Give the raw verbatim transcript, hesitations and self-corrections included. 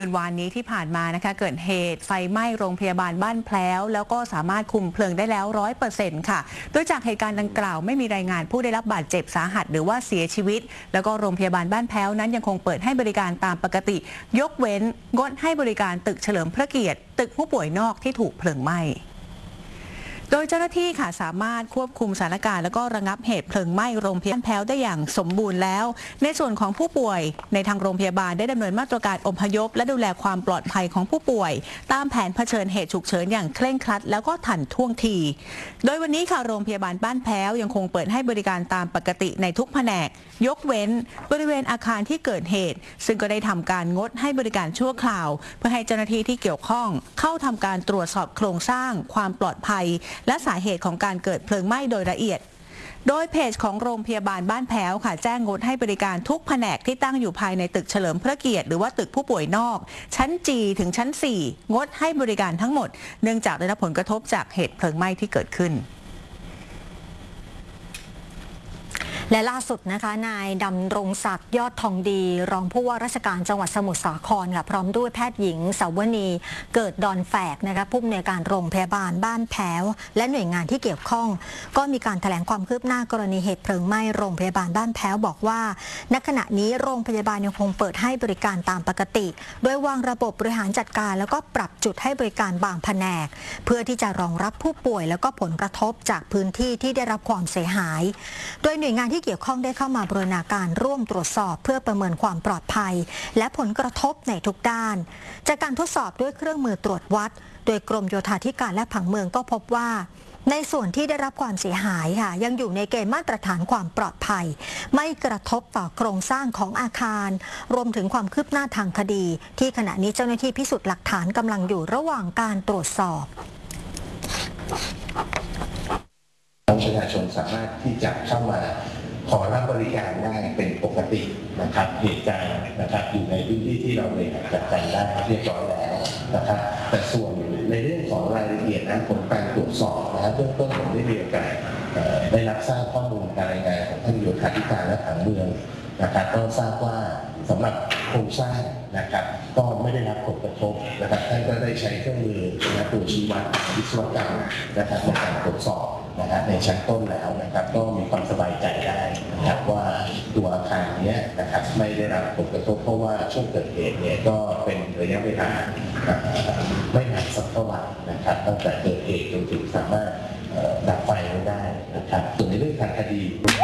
วานนี้ที่ผ่านมานะคะเกิดเหตุไฟไหม้โรงพยาบาลบ้านแพ้วแล้วก็สามารถคุมเพลิงได้แล้ว ร้อยเปอร์เซ็นต์ ค่ะโดยจากเหตุการณ์ดังกล่าวไม่มีรายงานผู้ได้รับบาดเจ็บสาหัสหรือว่าเสียชีวิตแล้วก็โรงพยาบาลบ้านแพ้วนั้นยังคงเปิดให้บริการตามปกติยกเว้นงดให้บริการตึกเฉลิมพระเกียรติตึกผู้ป่วยนอกที่ถูกเพลิงไหม้โดยเจ้าหน้าที่ค่ะสามารถควบคุมสถานการณ์และก็ระงับเหตุเพลิงไหม้โรงพยาบาลแพ้วได้อย่างสมบูรณ์แล้วในส่วนของผู้ป่วยในทางโรงพยาบาลได้ดำเนินมาตรการอพยพและดูแลความปลอดภัยของผู้ป่วยตามแผนเผชิญเหตุฉุกเฉินอย่างเคร่งครัดแล้วก็ทันท่วงทีโดยวันนี้ค่ะโรงพยาบาลบ้านแพ้วยังคงเปิดให้บริการตามปกติในทุกแผนกยกเว้นบริเวณอาคารที่เกิดเหตุซึ่งก็ได้ทำการงดให้บริการชั่วคราวเพื่อให้เจ้าหน้าที่ที่เกี่ยวข้องเข้าทำการตรวจสอบโครงสร้างความปลอดภัยและสาเหตุของการเกิดเพลิงไหม้โดยละเอียดโดยเพจของโรงพยาบาลบ้านแพ้วค่ะแจ้งงดให้บริการทุกแผนกที่ตั้งอยู่ภายในตึกเฉลิมพระเกียรติหรือว่าตึกผู้ป่วยนอกชั้น จี ถึงชั้น สี่งดให้บริการทั้งหมดเนื่องจากได้รับผลกระทบจากเหตุเพลิงไหม้ที่เกิดขึ้นและล่าสุดนะคะนายดำรงศักดิ์ยอดทองดีรองผู้ว่าราชการจังหวัดสมุทรสาครค่ะพร้อมด้วยแพทย์หญิงสาวนีเกิดดอนแฝกนะคะผู้อำนวยการโรงพยาบาลบ้านแพ้วและหน่วยงานที่เกี่ยวข้องก็มีการแถลงความคืบหน้ากรณีเหตุเพลิงไหม้โรงพยาบาลบ้านแพ้วบอกว่าณขณะนี้โรงพยาบาลยังคงเปิดให้บริการตามปกติโดยวางระบบบริหารจัดการแล้วก็ปรับจุดให้บริการบางแผนกเพื่อที่จะรองรับผู้ป่วยแล้วก็ผลกระทบจากพื้นที่ที่ได้รับความเสียหายโดยหน่วยงานที่เกี่ยวข้องได้เข้ามาบูรณาการร่วมตรวจสอบเพื่อประเมินความปลอดภัยและผลกระทบในทุกด้านจากการทดสอบด้วยเครื่องมือตรวจวัดโดยกรมโยธาธิการและผังเมืองก็พบว่าในส่วนที่ได้รับความเสียหายค่ะยังอยู่ในเกณฑ์มาตรฐานความปลอดภัยไม่กระทบต่อโครงสร้างของอาคารรวมถึงความคืบหน้าทางคดีที่ขณะนี้เจ้าหน้าที่พิสูจน์หลักฐานกำลังอยู่ระหว่างการตรวจสอบประชาชนสามารถที่จะเข้ามาขอรับบริการได้เป็นปกตินะครับเหตุการณ์นะครับอยู่ในพื้นที่ที่เราบริหารจัดการได้เรียบร้อยแล้วนะครับแต่ส่วนในเรื่องของรายละเอียดนะผลการตรวจสอบนะเบื้องต้นผมได้มีโอกาสได้รับทราบข้อมูลการรายงานของท่านโยธาธิการและผังเมืองนะครับก็ทราบว่าสำหรับโครงสร้างนะครับก็ไม่ได้รับผลกระทบนะครับท่านก็ได้ใช้เครื่องมือนะตัวชี้วัดวิศวกรรมนะครับในการตรวจสอบนะฮะในชั้นต้นแล้วนะครับก็มีความสบายใจได้นะครับว่าตัวอาคารนี้นะครับไม่ได้รับผลกระทบเพราะว่าช่วงเกิดเหตุเนี่ยก็เป็นระยะเวลาไม่นานสักเท่าไหร่นะครับตั้งแต่เกิดเหตุจนถึงสามารถดับไฟได้นะครับส่วนในเรื่องทางคดี